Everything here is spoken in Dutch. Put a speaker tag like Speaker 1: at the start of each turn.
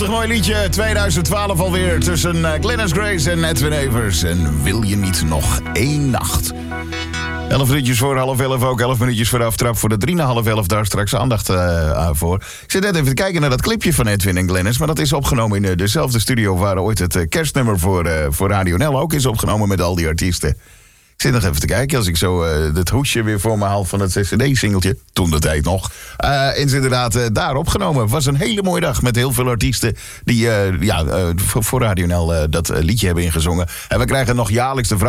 Speaker 1: Prachtig mooi liedje, 2012 alweer, tussen Glennis Grace en Edwin Evers. En wil je niet nog één nacht? 11 minuutjes voor 10:30, ook 11 minuutjes voor de aftrap voor de 3:30, daar straks aandacht voor. Ik zit net even te kijken naar dat clipje van Edwin en Glennis, maar dat is opgenomen in dezelfde studio waar ooit het kerstnummer voor Radio NL ook is opgenomen met al die artiesten. Ik zit nog even te kijken, als ik zo het hoesje weer voor me haal van het cd-singeltje, toen de tijd nog, is inderdaad daar opgenomen. Het was een hele mooie dag met heel veel artiesten die voor Radio NL dat liedje hebben ingezongen. En we krijgen nog jaarlijks de vraag